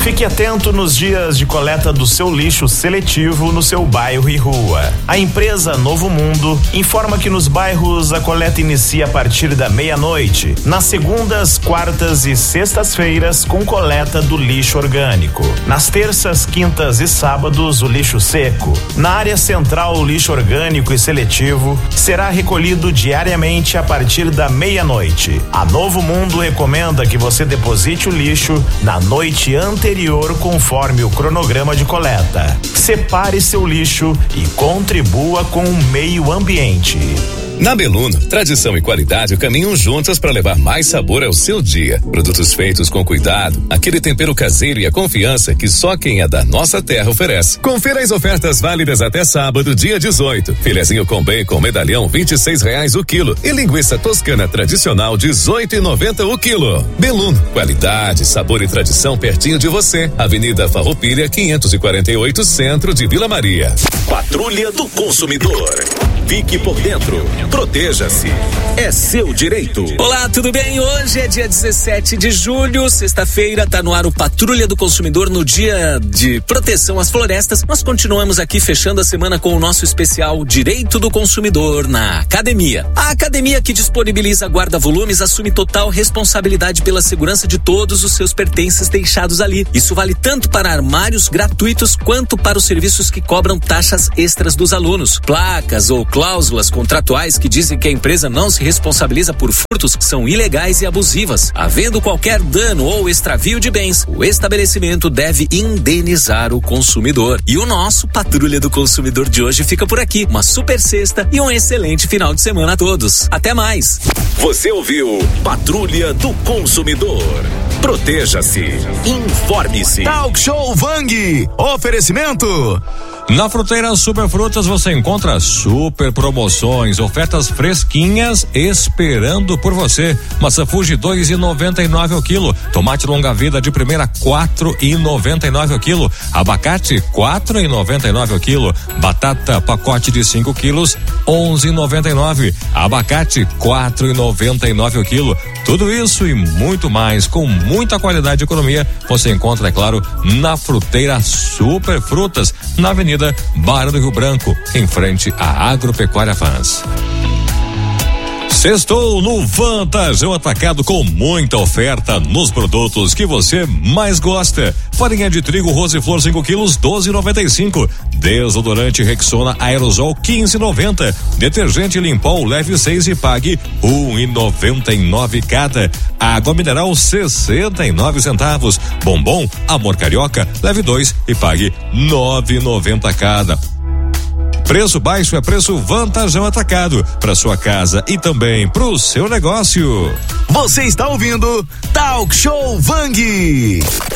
Fique atento nos dias de coleta do seu lixo seletivo no seu bairro e rua. A empresa Novo Mundo informa que nos bairros a coleta inicia a partir da meia-noite, nas segundas, quartas e sextas-feiras com coleta do lixo orgânico. Nas terças, quintas e sábados, o lixo seco. Na área central, o lixo orgânico e seletivo será recolhido diariamente a partir da meia-noite. A Novo Mundo recomenda que você deposite o lixo na noite anterior, conforme o cronograma de coleta. Separe seu lixo e contribua com o meio ambiente. Na Beluno, tradição e qualidade caminham juntas para levar mais sabor ao seu dia. Produtos feitos com cuidado, aquele tempero caseiro e a confiança que só quem é da nossa terra oferece. Confira as ofertas válidas até sábado, dia 18. Filezinho com bacon medalhão, R$26 o quilo. E linguiça toscana tradicional, R$18,90 o quilo. Beluno, qualidade, sabor e tradição pertinho de você. Avenida Farroupilha, 548, centro de Vila Maria. Patrulha do Consumidor. Fique por dentro. Proteja-se. É seu direito. Olá, tudo bem? Hoje é dia 17 de julho, sexta-feira, tá no ar o Patrulha do Consumidor no dia de proteção às florestas. Nós continuamos aqui fechando a semana com o nosso especial Direito do Consumidor na Academia. A academia que disponibiliza guarda-volumes assume total responsabilidade pela segurança de todos os seus pertences deixados ali. Isso vale tanto para armários gratuitos quanto para os serviços que cobram taxas extras dos alunos. Placas ou cláusulas contratuais que dizem que a empresa não se responsabiliza por furtos são ilegais e abusivas. Havendo qualquer dano ou extravio de bens, o estabelecimento deve indenizar o consumidor. E o nosso Patrulha do Consumidor de hoje fica por aqui. Uma super sexta e um excelente final de semana a todos. Até mais. Você ouviu Patrulha do Consumidor. Proteja-se. Informe-se. Talk Show Vang. Oferecimento. Na Fruteira Super Frutas você encontra super promoções, ofertas fresquinhas esperando por você. Maçã Fuji 2,99 o quilo. Tomate longa vida de primeira 4,99 o quilo. Abacate 4,99 o quilo. Batata pacote de 5 quilos 11,99. Abacate 4,99 o quilo. Tudo isso e muito mais com muita qualidade e economia você encontra, é claro, na Fruteira Super Frutas, na Avenida Barra do Rio Branco, em frente à Agropecuária Fans. Sextou no Vantajão Atacado com muita oferta nos produtos que você mais gosta. Farinha de trigo Roseflor 5 quilos 12,95. Desodorante Rexona Aerosol 15,90. Detergente Limpol leve 6 e pague 1,99 cada. Água mineral 69 centavos. Bombom Amor Carioca leve 2 e pague 9,90 cada. Preço baixo é preço Vantajão Atacado para sua casa e também para o seu negócio. Você está ouvindo Talk Show Vang.